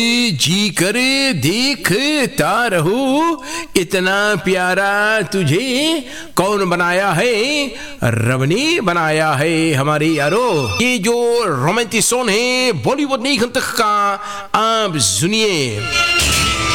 जी करे देखता रहूं, इतना प्यारा तुझे कौन बनाया है? रब ने बनाया है हमारे यारो। ये जो रोमांटिक सॉन्ग है बॉलीवुड नहीं का, आप सुनिए।